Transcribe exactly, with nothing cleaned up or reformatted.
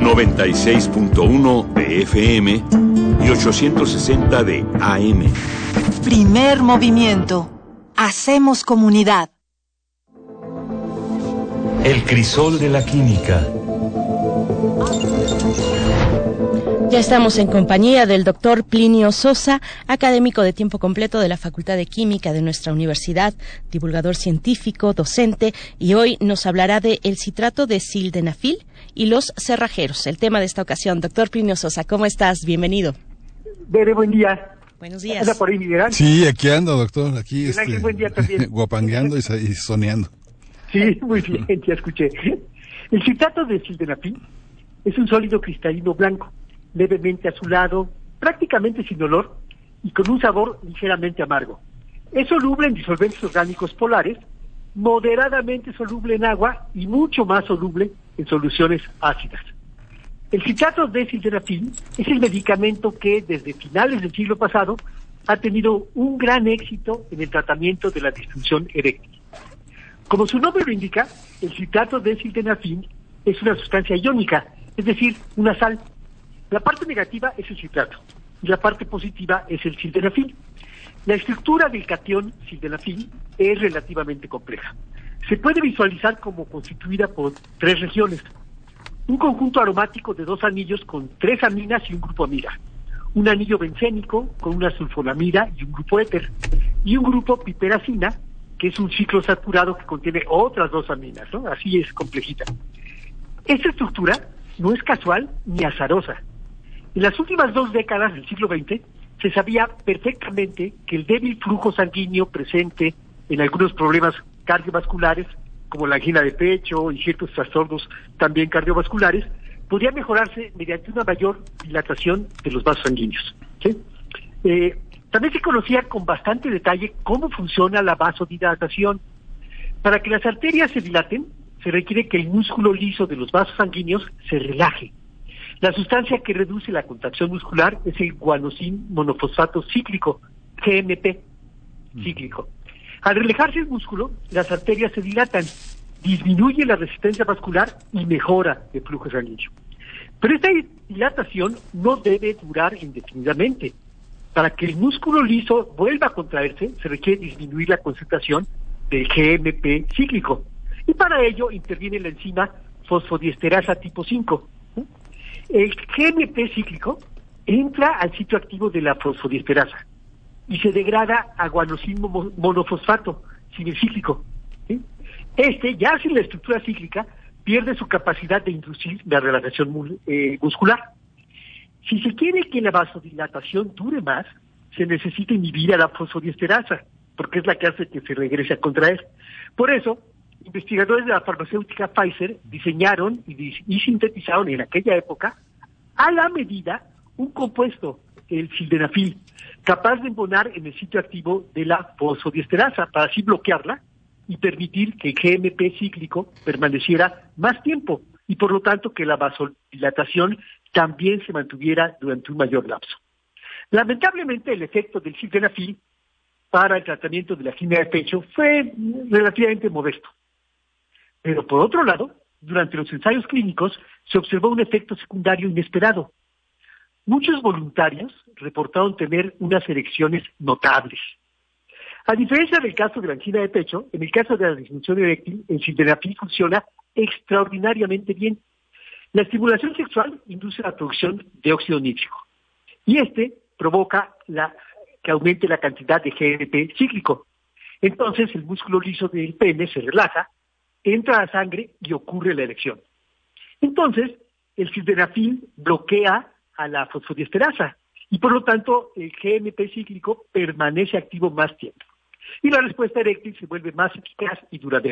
noventa y seis punto uno de F M y ochocientos sesenta de A M. Primer movimiento. Hacemos comunidad. El crisol de la química. Ya estamos en compañía del doctor Plinio Sosa, académico de tiempo completo de la Facultad de Química de nuestra universidad, divulgador científico, docente, y hoy nos hablará de el citrato de sildenafil y los cerrajeros, el tema de esta ocasión. Doctor Plinio Sosa, ¿cómo estás? Bienvenido. Bere, buen día. Buenos días. ¿Anda por ahí, Miguel? Sí, aquí ando, doctor, aquí Miguel, este, buen día también. guapangueando y, y soneando. Sí, muy bien, ya escuché. El citrato de sildenafil es un sólido cristalino blanco, levemente azulado, prácticamente sin olor y con un sabor ligeramente amargo. Es soluble en disolventes orgánicos polares, moderadamente soluble en agua y mucho más soluble en soluciones ácidas. El citrato de sildenafil es el medicamento que desde finales del siglo pasado ha tenido un gran éxito en el tratamiento de la disfunción eréctil. Como su nombre lo indica, el citrato de sildenafil es una sustancia iónica, es decir, una sal. La parte negativa es el citrato y la parte positiva es el sildenafil. La estructura del catión sildenafil es relativamente compleja. Se puede visualizar como constituida por tres regiones. Un conjunto aromático de dos anillos con tres aminas y un grupo amida. Un anillo bencénico con una sulfonamida y un grupo éter. Y un grupo piperacina, que es un ciclo saturado que contiene otras dos aminas, ¿no? Así es complejita. Esta estructura no es casual ni azarosa. En las últimas dos décadas del siglo veinte se sabía perfectamente que el débil flujo sanguíneo presente en algunos problemas cardiovasculares, como la angina de pecho y ciertos trastornos también cardiovasculares, podía mejorarse mediante una mayor dilatación de los vasos sanguíneos, ¿sí? Eh, también se conocía con bastante detalle cómo funciona la vasodilatación. Para que las arterias se dilaten, se requiere que el músculo liso de los vasos sanguíneos se relaje. La sustancia que reduce la contracción muscular es el guanosin monofosfato cíclico, G M P, cíclico. Al relajarse el músculo, las arterias se dilatan, disminuye la resistencia vascular y mejora el flujo sanguíneo. Pero esta dilatación no debe durar indefinidamente. Para que el músculo liso vuelva a contraerse, se requiere disminuir la concentración del G M P cíclico. Y para ello interviene la enzima fosfodiesterasa tipo cinco. El G M P cíclico entra al sitio activo de la fosfodiesterasa y se degrada a guanosin monofosfato, sin el cíclico, ¿sí? Este, ya sin la estructura cíclica, pierde su capacidad de inducir la relajación eh, muscular. Si se quiere que la vasodilatación dure más, se necesita inhibir a la fosfodiesterasa, porque es la que hace que se regrese a contraer. Por eso, investigadores de la farmacéutica Pfizer diseñaron y, y sintetizaron en aquella época, a la medida, un compuesto, el sildenafil, capaz de embonar en el sitio activo de la fosfodiesterasa para así bloquearla y permitir que el G M P cíclico permaneciera más tiempo y por lo tanto que la vasodilatación también se mantuviera durante un mayor lapso. Lamentablemente el efecto del sildenafil para el tratamiento de la angina de pecho fue relativamente modesto. Pero por otro lado, durante los ensayos clínicos se observó un efecto secundario inesperado. Muchos voluntarios reportaron tener unas erecciones notables. A diferencia del caso de la angina de pecho, en el caso de la disfunción eréctil, el sildenafil funciona extraordinariamente bien. La estimulación sexual induce la producción de óxido nítrico y este provoca la, que aumente la cantidad de G M P cíclico. Entonces el músculo liso del pene se relaja, entra a la sangre y ocurre la erección. Entonces el sildenafil bloquea a la fosfodiesterasa y por lo tanto el G M P cíclico permanece activo más tiempo y la respuesta eréctil se vuelve más eficaz y duradera.